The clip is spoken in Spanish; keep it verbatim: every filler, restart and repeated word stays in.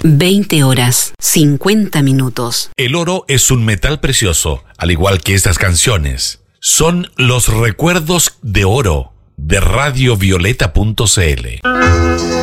veinte horas, cincuenta minutos. El oro es un metal precioso, al igual que estas canciones. Son los recuerdos de oro de radio violeta punto c l.